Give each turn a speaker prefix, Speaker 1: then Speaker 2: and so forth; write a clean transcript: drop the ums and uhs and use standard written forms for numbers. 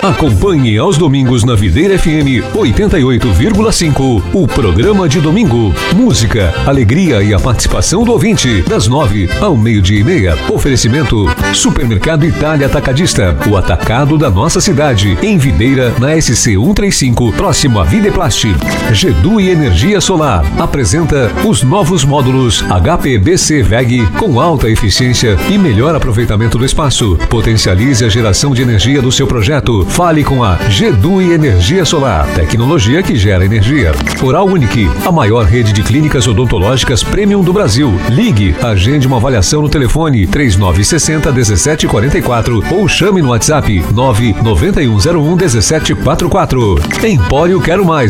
Speaker 1: Acompanhe aos domingos na Videira FM 88,5 o programa de domingo. Música, alegria e a participação do ouvinte. Das 9 ao 12:30. Oferecimento Supermercado Itália Atacadista. O atacado da nossa cidade. Em Videira, na SC 135, próximo à Videplast. Gedui Energia Solar apresenta os novos módulos HPBC VEG com alta eficiência e melhor aproveitamento do espaço. Potencialize a geração de energia do seu projeto. Fale com a Gedui Energia Solar, tecnologia que gera energia. Oral Unique, a maior rede de clínicas odontológicas premium do Brasil. Ligue, agende uma avaliação no telefone 3960-1744 ou chame no WhatsApp 99101-1744. Empório Quero Mais.